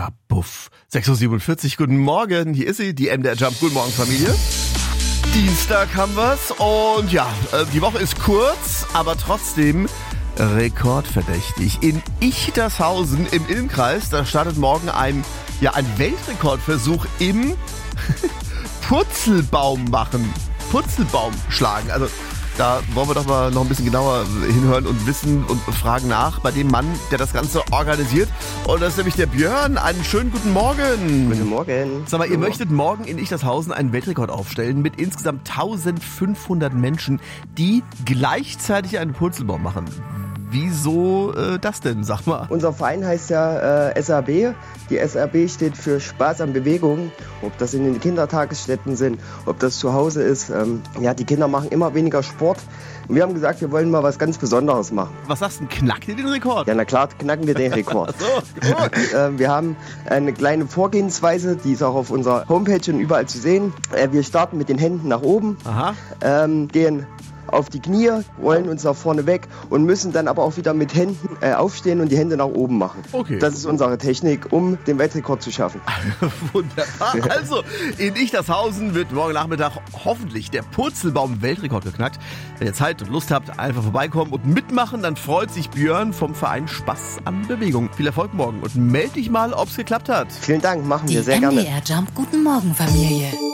Ja, buff. 6.47 Uhr, guten Morgen. Hier ist sie, die MDR Jump. Guten Morgen, Familie. Dienstag haben wir's und ja, die Woche ist kurz, aber trotzdem rekordverdächtig. In Ichtershausen im Ilmkreis, da startet morgen ein Weltrekordversuch im Purzelbaum machen. Purzelbaum schlagen. Also da wollen wir doch mal noch ein bisschen genauer hinhören und wissen und fragen nach bei dem Mann, der das Ganze organisiert. Und das ist nämlich der Björn. Einen schönen guten Morgen. Guten Morgen. Sag mal, ihr möchtet morgen in Ichtershausen einen Weltrekord aufstellen mit insgesamt 1500 Menschen, die gleichzeitig einen Purzelbaum machen. Wieso das denn, sag mal? Unser Verein heißt ja SAB. Die SAB steht für Spaß an Bewegung. Ob das in den Kindertagesstätten sind, ob das zu Hause ist. Die Kinder machen immer weniger Sport. Und wir haben gesagt, wir wollen mal was ganz Besonderes machen. Was sagst du, knackt ihr den Rekord? Ja, na klar, knacken wir den Rekord. So, gut. Wir haben eine kleine Vorgehensweise, die ist auch auf unserer Homepage und überall zu sehen. Wir starten mit den Händen nach oben, gehen auf die Knie, rollen uns nach vorne weg und müssen dann aber auch wieder mit Händen aufstehen und die Hände nach oben machen. Okay. Das ist unsere Technik, um den Weltrekord zu schaffen. Wunderbar. Also, in Ichtershausen wird morgen Nachmittag hoffentlich der Purzelbaum-Weltrekord geknackt. Wenn ihr Zeit und Lust habt, einfach vorbeikommen und mitmachen, dann freut sich Björn vom Verein Spaß an Bewegung. Viel Erfolg morgen und meld dich mal, ob's geklappt hat. Vielen Dank, machen wir Die sehr gerne. MDR Jump Guten Morgen Familie.